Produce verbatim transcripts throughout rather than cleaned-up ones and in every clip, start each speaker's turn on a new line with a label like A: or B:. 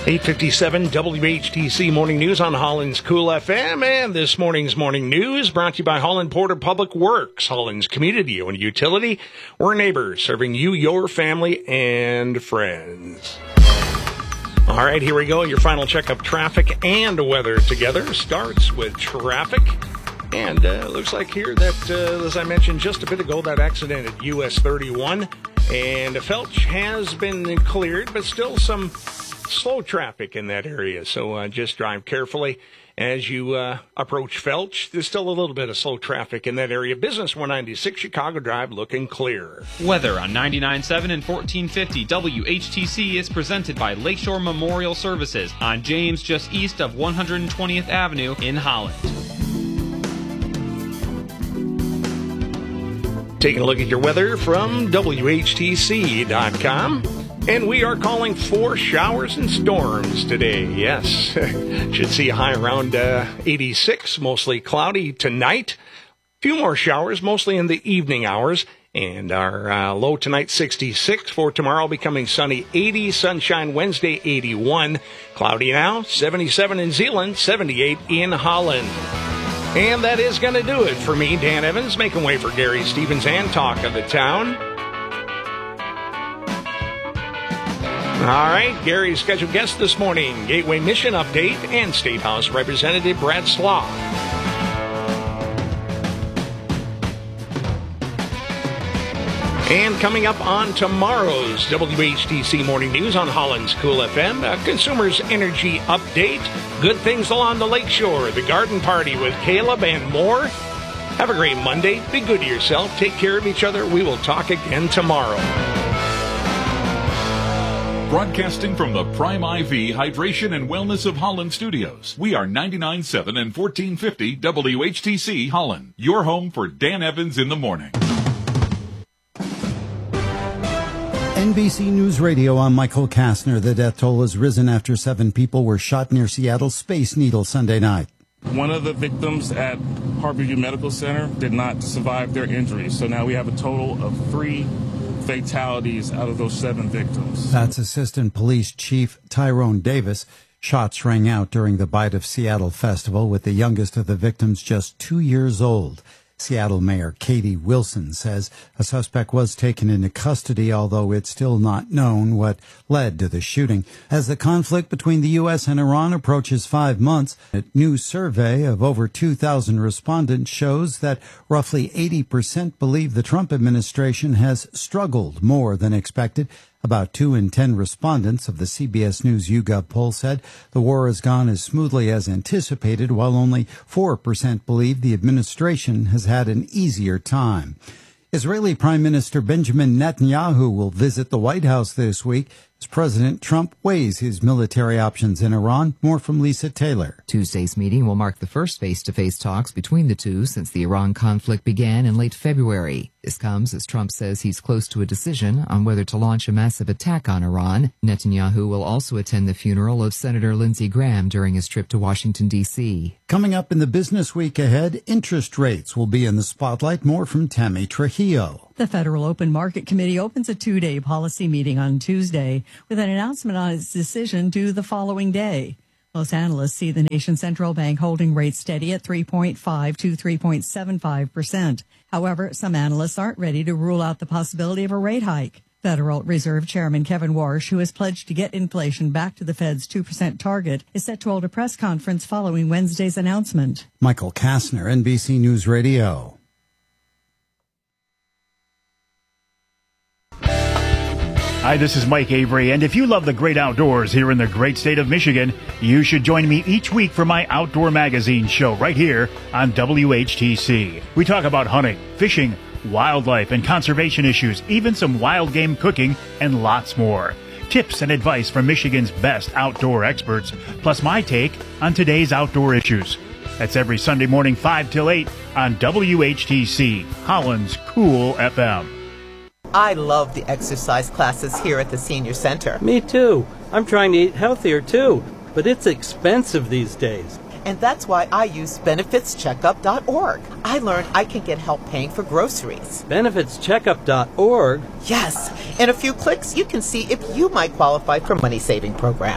A: eight fifty-seven W H T C Morning News on Holland's Cool F M. And this morning's morning news brought to you by Holland Porter Public Works, Holland's community and utility. We're neighbors serving you, your family, and friends. All right, here we go. Your final check of traffic and weather together starts with traffic. And uh, it looks like here that, uh, as I mentioned just a bit ago, that accident at U S thirty-one. And Felch has been cleared, but still some slow traffic in that area. So uh, just drive carefully as you uh, approach Felch. There's still a little bit of slow traffic in that area. Business one ninety-six Chicago Drive looking clear.
B: Weather on ninety-nine point seven and fourteen fifty W H T C is presented by Lakeshore Memorial Services on James, just east of one hundred twentieth Avenue in Holland.
A: Taking a look at your weather from W H T C dot com. And we are calling for showers and storms today. Yes, should see a high around uh, eighty-six, mostly cloudy tonight. A few more showers, mostly in the evening hours. And our uh, low tonight, sixty-six. For tomorrow, becoming sunny, eighty. Sunshine Wednesday, eighty-one. Cloudy now, seventy-seven in Zeeland, seventy-eight in Holland. And that is going to do it for me, Dan Evans, making way for Gary Stevens and Talk of the Town. All right, Gary's scheduled guest this morning, Gateway Mission Update and State House Representative Brad Slaw. And coming up on tomorrow's W H T C Morning News on Holland's Cool F M, a Consumers Energy Update, good things along the lakeshore, the garden party with Caleb, and more. Have a great Monday. Be good to yourself. Take care of each other. We will talk again tomorrow.
C: Broadcasting from the Prime I V Hydration and Wellness of Holland studios, we are ninety-nine point seven and fourteen fifty W H T C Holland, your home for Dan Evans in the morning.
D: N B C News Radio, I'm Michael Kastner. The death toll has risen after seven people were shot near Seattle's Space Needle Sunday night.
E: One of the victims at Harborview Medical Center did not survive their injuries, so now we have a total of three fatalities out of those seven victims.
D: That's Assistant Police Chief Tyrone Davis. Shots rang out during the Bite of Seattle Festival, with the youngest of the victims just two years old. Seattle Mayor Katie Wilson says a suspect was taken into custody, although it's still not known what led to the shooting. As the conflict between the U S and Iran approaches five months, a new survey of over two thousand respondents shows that roughly eighty percent believe the Trump administration has struggled more than expected. About two in ten respondents of the C B S News YouGov poll said the war has gone as smoothly as anticipated, while only four percent believe the administration has had an easier time. Israeli Prime Minister Benjamin Netanyahu will visit the White House this week as President Trump weighs his military options in Iran. More from Lisa Taylor.
F: Tuesday's meeting will mark the first face-to-face talks between the two since the Iran conflict began in late February. This comes as Trump says he's close to a decision on whether to launch a massive attack on Iran. Netanyahu will also attend the funeral of Senator Lindsey Graham during his trip to Washington, D C.
D: Coming up in the business week ahead, interest rates will be in the spotlight. More from Tammy Trujillo.
G: The Federal Open Market Committee opens a two-day policy meeting on Tuesday with an announcement on its decision due the following day. Most analysts see the nation's central bank holding rates steady at three point five to three point seven five percent. However, some analysts aren't ready to rule out the possibility of a rate hike. Federal Reserve Chairman Kevin Warsh, who has pledged to get inflation back to the Fed's two percent target, is set to hold a press conference following Wednesday's announcement.
D: Michael Kastner, N B C News Radio.
H: Hi, this is Mike Avery, and if you love the great outdoors here in the great state of Michigan, you should join me each week for my Outdoor Magazine show right here on W H T C. We talk about hunting, fishing, wildlife, and conservation issues, even some wild game cooking, and lots more. Tips and advice from Michigan's best outdoor experts, plus my take on today's outdoor issues. That's every Sunday morning, five till eight on W H T C, Holland's Cool F M.
I: I love the exercise classes here at the Senior Center.
J: Me too. I'm trying to eat healthier too, but it's expensive these days.
I: And that's why I use benefits checkup dot org. I learned I can get help paying for groceries.
J: benefits checkup dot org?
I: Yes. In a few clicks, you can see if you might qualify for money-saving programs.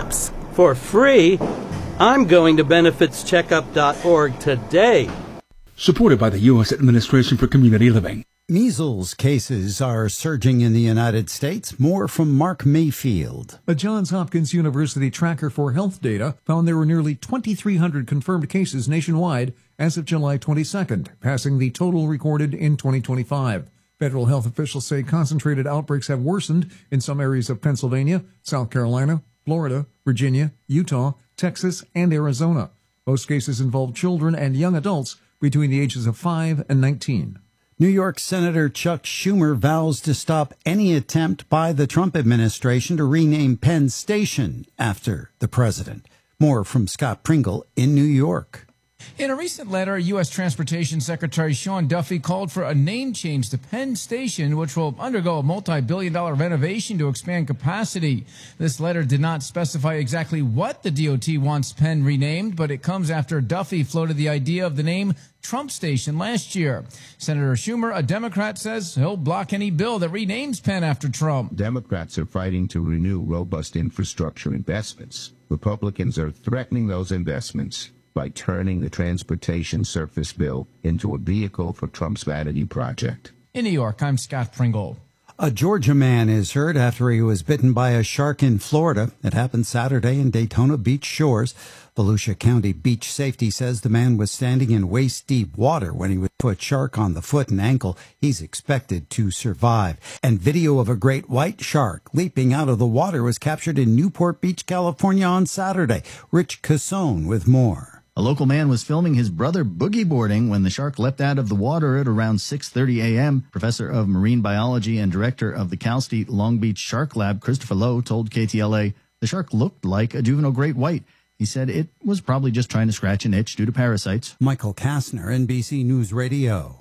J: For free? I'm going to benefits checkup dot org today.
K: Supported by the U S Administration for Community Living.
D: Measles cases are surging in the United States. More from Mark Mayfield.
L: A Johns Hopkins University tracker for health data found there were nearly twenty-three hundred confirmed cases nationwide as of July twenty-second, passing the total recorded in twenty twenty-five. Federal health officials say concentrated outbreaks have worsened in some areas of Pennsylvania, South Carolina, Florida, Virginia, Utah, Texas, and Arizona. Most cases involve children and young adults between the ages of five and nineteen.
D: New York Senator Chuck Schumer vows to stop any attempt by the Trump administration to rename Penn Station after the president. More from Scott Pringle in New York.
M: In a recent letter, U S Transportation Secretary Sean Duffy called for a name change to Penn Station, which will undergo a multi-billion dollar renovation to expand capacity. This letter did not specify exactly what the D O T wants Penn renamed, but it comes after Duffy floated the idea of the name Trump Station last year. Senator Schumer, a Democrat, says he'll block any bill that renames Penn after Trump.
N: Democrats are fighting to renew robust infrastructure investments. Republicans are threatening those investments by turning the transportation surface bill into a vehicle for Trump's vanity project.
M: In New York, I'm Scott Pringle.
D: A Georgia man is hurt after he was bitten by a shark in Florida. It happened Saturday in Daytona Beach shores. Volusia County Beach Safety says the man was standing in waist-deep water when he was put shark on the foot and ankle. He's expected to survive. And video of a great white shark leaping out of the water was captured in Newport Beach, California on Saturday. Rich Cassone with more.
O: A local man was filming his brother boogie boarding when the shark leapt out of the water at around six thirty a.m. Professor of Marine Biology and Director of the Cal State Long Beach Shark Lab, Christopher Lowe, told K T L A the shark looked like a juvenile great white. He said it was probably just trying to scratch an itch due to parasites.
D: Michael Kastner, N B C News Radio.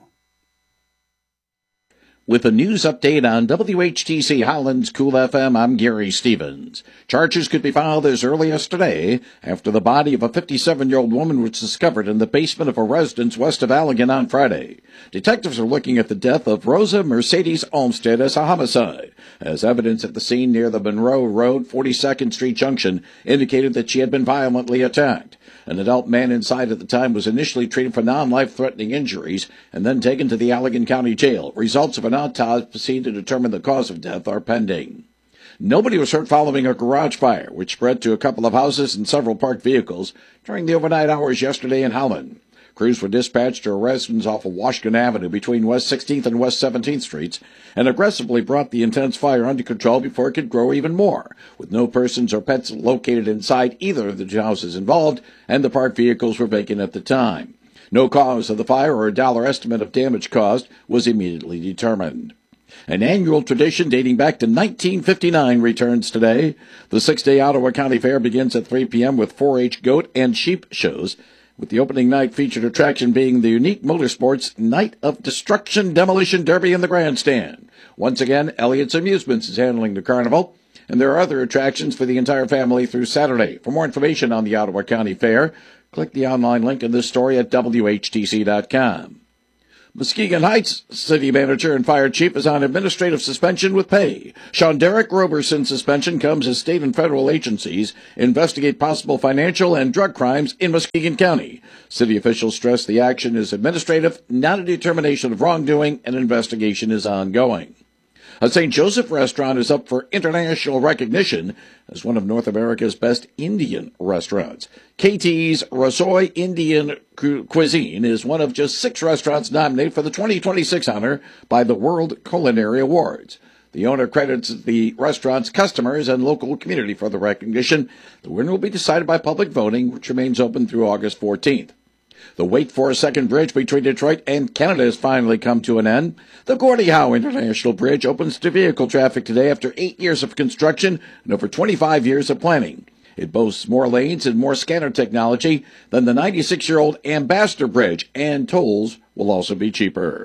P: With a news update on W H T C Holland's Cool F M, I'm Gary Stevens. Charges could be filed as early as today after the body of a fifty-seven-year-old woman was discovered in the basement of a residence west of Allegan on Friday. Detectives are looking at the death of Rosa Mercedes Olmsted as a homicide, as evidence at the scene near the Monroe Road, forty-second Street Junction indicated that she had been violently attacked. An adult man inside at the time was initially treated for non-life-threatening injuries and then taken to the Allegan County Jail. Results of an autopsy to determine the cause of death are pending. Nobody was hurt following a garage fire, which spread to a couple of houses and several parked vehicles during the overnight hours yesterday in Holland. Crews were dispatched to a residence off of Washington Avenue between West sixteenth and West seventeenth Streets and aggressively brought the intense fire under control before it could grow even more, with no persons or pets located inside either of the two houses involved, and the parked vehicles were vacant at the time. No cause of the fire or a dollar estimate of damage caused was immediately determined. An annual tradition dating back to nineteen fifty-nine returns today. The six-day Ottawa County Fair begins at three p.m. with four H goat and sheep shows, with the opening night featured attraction being the unique motorsports Night of Destruction Demolition Derby in the grandstand. Once again, Elliott's Amusements is handling the carnival, and there are other attractions for the entire family through Saturday. For more information on the Ottawa County Fair, click the online link in this story at W H T C dot com. Muskegon Heights city manager and fire chief is on administrative suspension with pay. Sean Derek Roberson's suspension comes as state and federal agencies investigate possible financial and drug crimes in Muskegon County. City officials stress the action is administrative, not a determination of wrongdoing. An investigation is ongoing. A Saint Joseph restaurant is up for international recognition as one of North America's best Indian restaurants. K T's Rasoi Indian Cuisine is one of just six restaurants nominated for the twenty twenty-six honor by the World Culinary Awards. The owner credits the restaurant's customers and local community for the recognition. The winner will be decided by public voting, which remains open through August fourteenth. The wait for a second bridge between Detroit and Canada has finally come to an end. The Gordie Howe International Bridge opens to vehicle traffic today after eight years of construction and over twenty-five years of planning. It boasts more lanes and more scanner technology than the ninety-six-year-old Ambassador Bridge, and tolls will also be cheaper.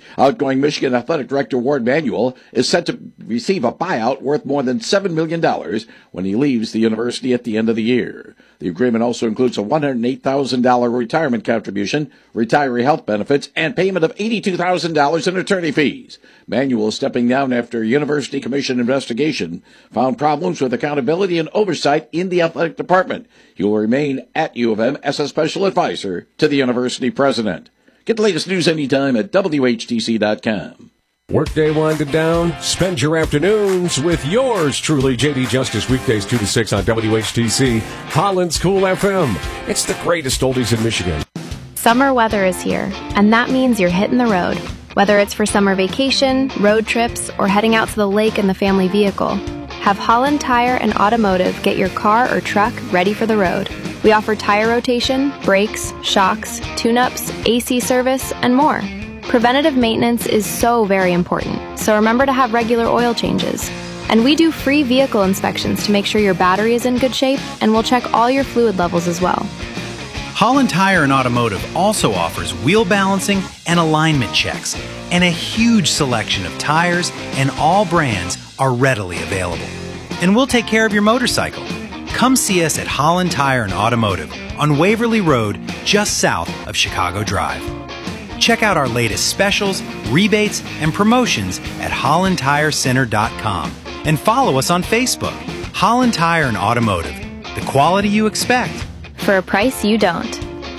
P: Outgoing Michigan Athletic Director Ward Manuel is set to receive a buyout worth more than seven million dollars when he leaves the university at the end of the year. The agreement also includes a one hundred eight thousand dollars retirement contribution, retiree health benefits, and payment of eighty-two thousand dollars in attorney fees. Manuel is stepping down after a University Commission investigation found problems with accountability and oversight in the athletic department. He will remain at U of M as a special advisor to the university president. Get the latest news anytime at W H T C dot com.
Q: Workday winding down. Spend your afternoons with yours truly, J D Justice, weekdays two to six on W H T C, Holland's Cool F M. It's the greatest oldies in Michigan.
R: Summer weather is here, and that means you're hitting the road. Whether it's for summer vacation, road trips, or heading out to the lake in the family vehicle, have Holland Tire and Automotive get your car or truck ready for the road. We offer tire rotation, brakes, shocks, tune-ups, A C service, and more. Preventative maintenance is so very important, so remember to have regular oil changes. And we do free vehicle inspections to make sure your battery is in good shape, and we'll check all your fluid levels as well.
S: Holland Tire and Automotive also offers wheel balancing and alignment checks, and a huge selection of tires and all brands are readily available. And we'll take care of your motorcycle. Come see us at Holland Tire and Automotive on Waverly Road, just south of Chicago Drive. Check out our latest specials, rebates, and promotions at holland tire center dot com and follow us on Facebook. Holland Tire and Automotive, the quality you expect
R: for a price you don't.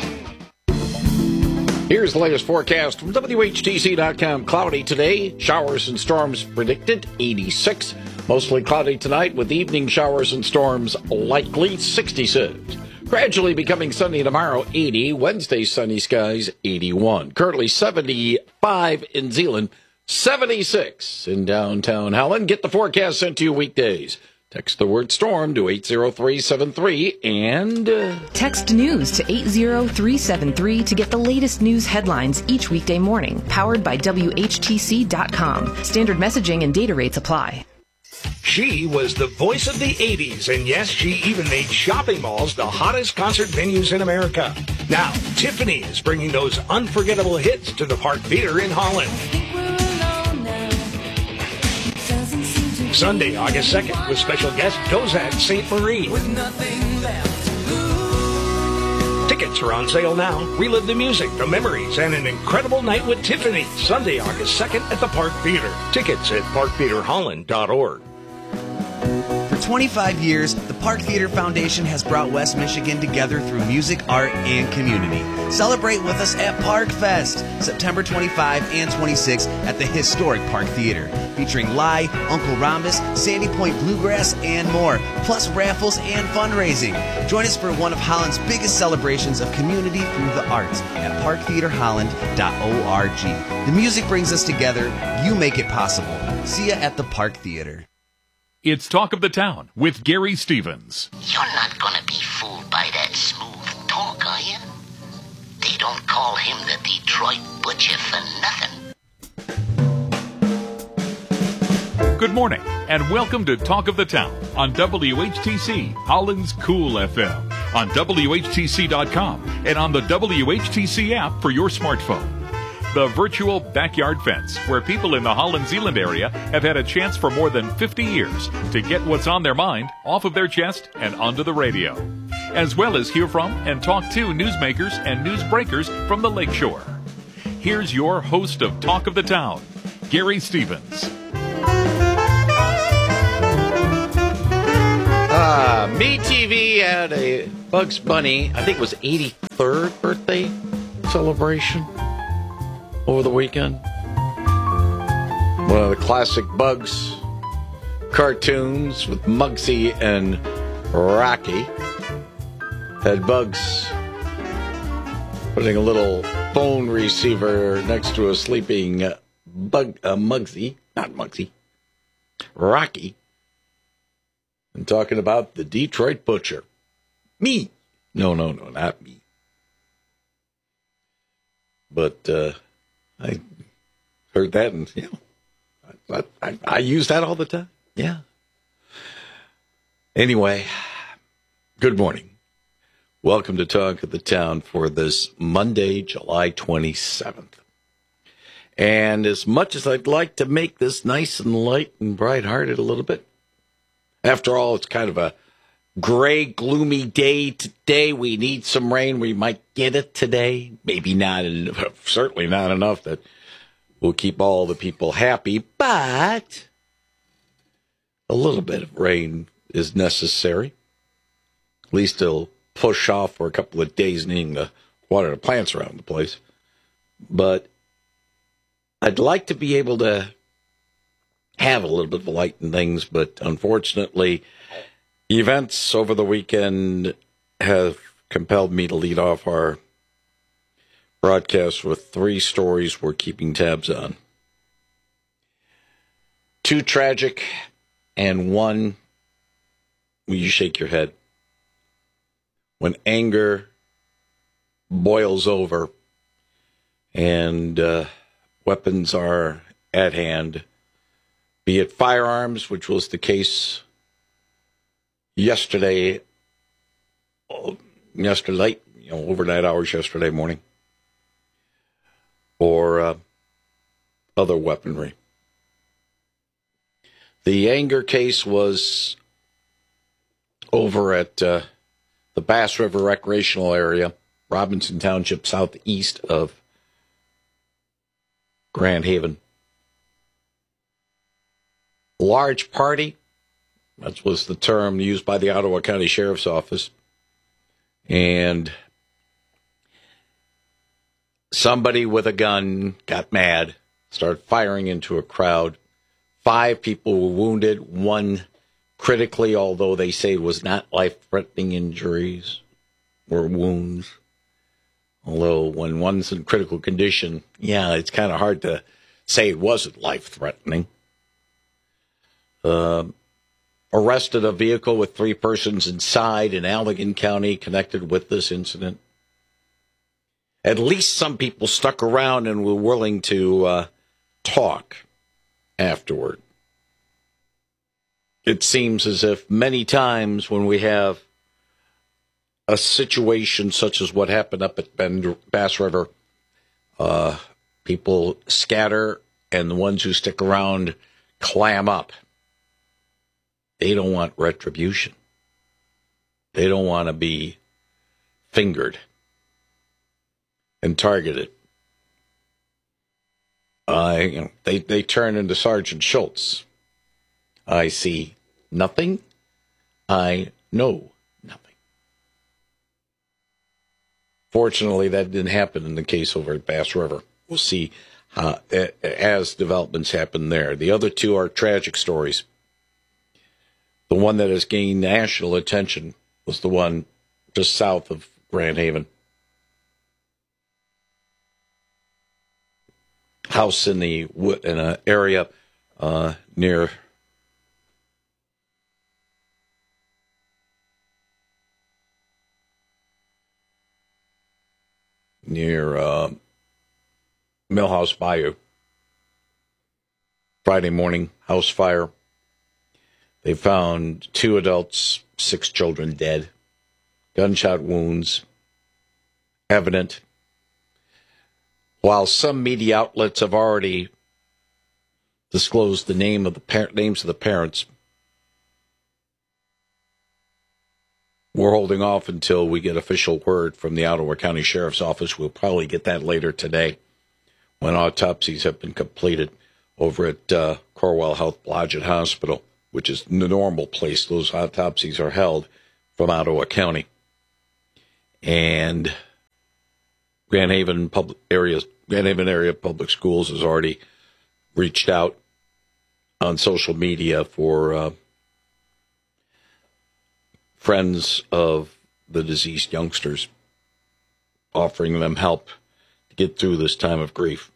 P: Here's the latest forecast from W H T C dot com. Cloudy today, showers and storms predicted, eighty-six. Mostly cloudy tonight with evening showers and storms likely, sixty-six. Gradually becoming sunny tomorrow, eighty. Wednesday, sunny skies, eighty-one. Currently seventy-five in Zeeland, seventy-six in downtown Holland. Get the forecast sent to you weekdays. Text the word storm to eight zero three seven three and... Uh...
T: Text news to eight zero three seven three to get the latest news headlines each weekday morning. Powered by W H T C dot com. Standard messaging and data rates apply.
A: She was the voice of the eighties, and yes, she even made shopping malls the hottest concert venues in America. Now, Tiffany is bringing those unforgettable hits to the Park Theater in Holland. Sunday, August second, with special guest Dozat Saint Marie. Tickets are on sale now. Relive the music, the memories, and an incredible night with Tiffany. Sunday, August second at the Park Theater. Tickets at park theater holland dot org.
U: For twenty-five years, the Park Theater Foundation has brought West Michigan together through music, art, and community. Celebrate with us at Park Fest, September twenty-fifth and twenty-sixth at the historic Park Theater, featuring Lai, Uncle Rhombus, Sandy Point Bluegrass, and more, plus raffles and fundraising. Join us for one of Holland's biggest celebrations of community through the arts at park theater holland dot org. The music brings us together. You make it possible. See ya at the Park Theater.
C: It's Talk of the Town with Gary Stevens.
V: You're not gonna be fooled by that smooth talk, are you? They don't call him the Detroit Butcher for nothing.
C: Good morning, and welcome to Talk of the Town on W H T C, Holland's Cool F M, on W H T C dot com, and on the W H T C app for your smartphone. The virtual backyard fence, where people in the Holland-Zeeland area have had a chance for more than fifty years to get what's on their mind off of their chest and onto the radio, as well as hear from and talk to newsmakers and newsbreakers from the Lakeshore. Here's your host of Talk of the Town, Gary Stevens.
P: Uh, MeTV had a Bugs Bunny, I think it was eighty-third birthday celebration over the weekend. One of the classic Bugs cartoons with Muggsy and Rocky. Had Bugs putting a little phone receiver next to a sleeping uh, Bug uh, Muggsy, not Muggsy, Rocky, and talking about the Detroit Butcher. Me. No, no, no, not me. But, uh, I heard that, and you know, I, I, I use that all the time. Yeah. Anyway, good morning. Welcome to Talk of the Town for this Monday, July twenty-seventh.
B: And as much as I'd like to make this nice and light and bright-hearted a little bit, after all, it's kind of a gray, gloomy day today. We need some rain. We might get it today. Maybe not, certainly not enough that will keep all the people happy, but a little bit of rain is necessary. At least it'll push off for a couple of days, needing to water the plants around the place. But I'd like to be able to have a little bit of light and things, but unfortunately, events over the weekend have compelled me to lead off our broadcast with three stories we're keeping tabs on. Two tragic, and one, will you shake your head? When anger boils over and uh, weapons are at hand, be it firearms, which was the case yesterday, yesterday late, you know, overnight hours yesterday morning, or uh, other weaponry. The anger case was over at uh, the Bass River Recreational Area, Robinson Township, southeast of Grand Haven. Large party, that was the term used by the Ottawa County Sheriff's Office, and somebody with a gun got mad, started firing into a crowd. Five people were wounded, one critically, although they say it was not life-threatening injuries or wounds. Although when one's in critical condition, yeah, it's kind of hard to say it wasn't life-threatening. Uh, arrested a vehicle with three persons inside in Allegan County connected with this incident. At least some people stuck around and were willing to uh, talk afterward. It seems as if many times when we have a situation such as what happened up at Bend, Bass River, uh, people scatter and the ones who stick around clam up. They don't want retribution. They don't want to be fingered and targeted. I, you know, they, they turn into Sergeant Schultz. I see nothing. I know nothing. Fortunately, that didn't happen in the case over at Bass River. We'll see how, as developments happen there. The other two are tragic stories. The one that has gained national attention was the one just south of Grand Haven. House in the in an area uh, near near uh, Millhouse Bayou. Friday morning, house fire. They found two adults, six children dead. Gunshot wounds evident. While some media outlets have already disclosed the name of the par- names of the parents, we're holding off until we get official word from the Ottawa County Sheriff's Office. We'll probably get that later today when autopsies have been completed over at uh, Corwell Health Blodgett Hospital, which is the normal place those autopsies are held from Ottawa County. And Grand Haven public areas, Grand Haven area public schools has already reached out on social media for uh, friends of the deceased youngsters, offering them help to get through this time of grief.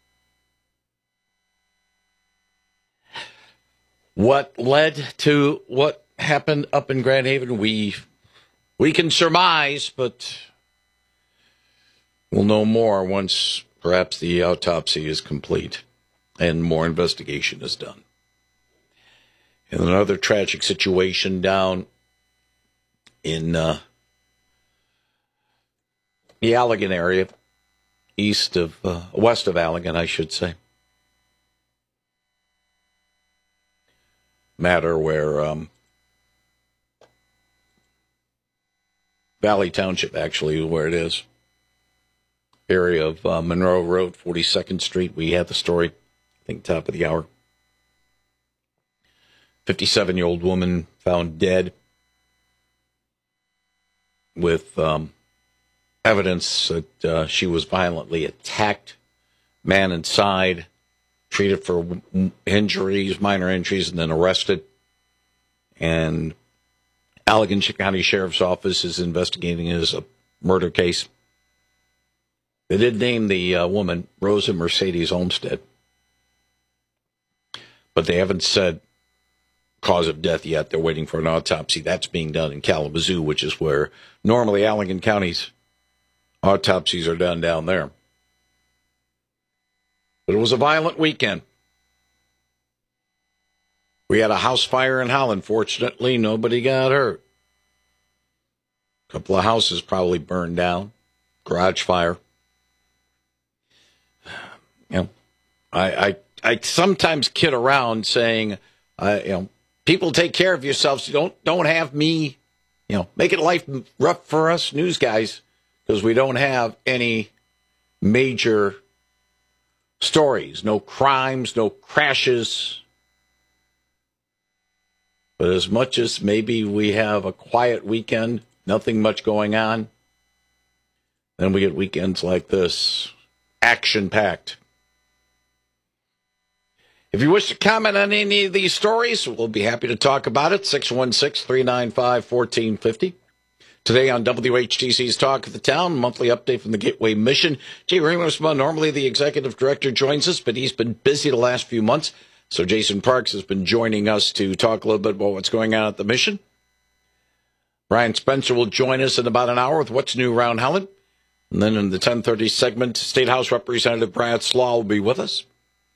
B: What led to what happened up in Grand Haven, we we can surmise, but we'll know more once perhaps the autopsy is complete and more investigation is done. In another tragic situation down in uh, the Allegan area, east of, uh, west of Allegan, I should say. Matter where um, Valley Township, actually, where it is. Area of uh, Monroe Road, forty-second Street. We had the story, I think, top of the hour. fifty-seven-year-old woman found dead with um, evidence that uh, she was violently attacked. Man inside, treated for injuries, minor injuries, and then arrested. And Allegan County Sheriff's Office is investigating it as a murder case. They did name the uh, woman Rosa Mercedes Olmstead, but they haven't said cause of death yet. They're waiting for an autopsy. That's being done in Kalamazoo, which is where normally Allegan County's autopsies are done down there. But it was a violent weekend. We had a house fire in Holland. Fortunately, nobody got hurt. A couple of houses probably burned down. Garage fire. You know, I, I, I sometimes kid around saying, uh, you know, people take care of yourselves. Don't, don't have me, you know, making life rough for us news guys because we don't have any major stories, no crimes, no crashes. But as much as maybe we have a quiet weekend, nothing much going on, then we get weekends like this, action-packed. If you wish to comment on any of these stories, we'll be happy to talk about it. six one six, three nine five, one four five zero. Today on W H T C's Talk of the Town, monthly update from the Gateway Mission. Jay Ramos, normally the executive director, joins us, but he's been busy the last few months. So Jason Parks has been joining us to talk a little bit about what's going on at the mission. Brian Spencer will join us in about an hour with What's New Around Holland. And then in the ten thirty segment, State House Representative Brad Slaw will be with us.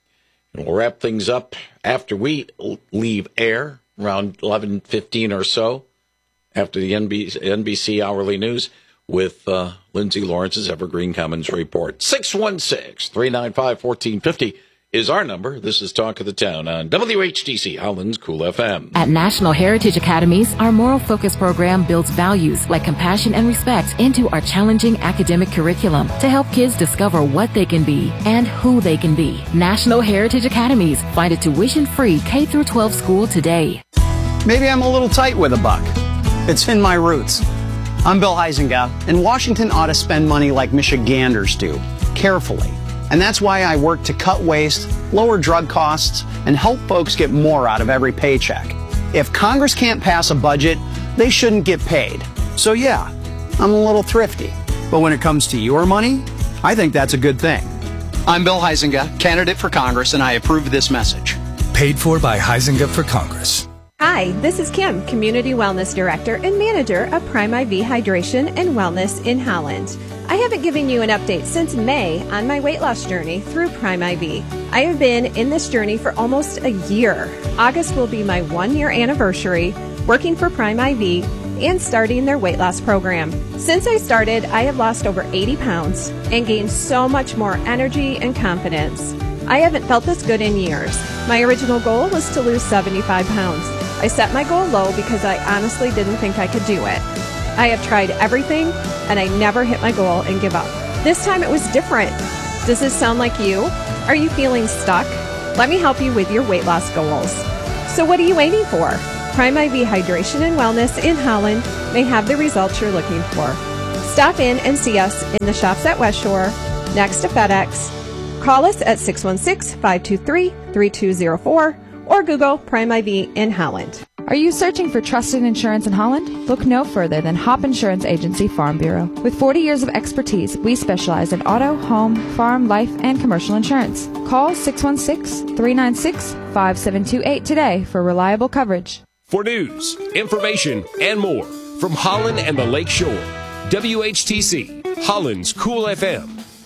B: And we'll wrap things up after we leave air, around eleven fifteen or so, after the N B C Hourly News, with uh, Lindsay Lawrence's Evergreen Commons Report. six one six, three nine five, one four five zero is our number. This is Talk of the Town on W H T C, Holland's Cool F M.
T: At National Heritage Academies, our moral focus program builds values like compassion and respect into our challenging academic curriculum to help kids discover what they can be and who they can be. National Heritage Academies. Find a tuition-free K through twelve school today.
E: Maybe I'm a little tight with a buck. It's in my roots. I'm Bill Huizenga, and Washington ought to spend money like Michiganders do, carefully. And that's why I work to cut waste, lower drug costs, and help folks get more out of every paycheck. If Congress can't pass a budget, they shouldn't get paid. So yeah, I'm a little thrifty. But when it comes to your money, I think that's a good thing. I'm Bill Huizenga, candidate for Congress, and I approve this message.
F: Paid for by Huizenga for Congress.
W: Hi, this is Kim, Community Wellness Director and Manager of Prime I V Hydration and Wellness in Holland. I haven't given you an update since May on my weight loss journey through Prime I V. I have been in this journey for almost a year. August will be my one-year anniversary working for Prime I V and starting their weight loss program. Since I started, I have lost over eighty pounds and gained so much more energy and confidence. I haven't felt this good in years. My original goal was to lose seventy-five pounds. I set my goal low because I honestly didn't think I could do it. I have tried everything, and I never hit my goal and give up. This time it was different. Does this sound like you? Are you feeling stuck? Let me help you with your weight loss goals. So what are you waiting for? Prime I V Hydration and Wellness in Holland may have the results you're looking for. Stop in and see us in the shops at West Shore, next to FedEx. Call us at six one six, five two three, three two zero four or Google Prime I V in Holland.
X: Are you searching for trusted insurance in Holland? Look no further than Hop Insurance Agency Farm Bureau. With forty years of expertise, we specialize in auto, home, farm, life, and commercial insurance. Call six one six, three nine six, five seven two eight today for reliable coverage.
Y: For news, information, and more from Holland and the Lake Shore, W H T C, Holland's Cool F M.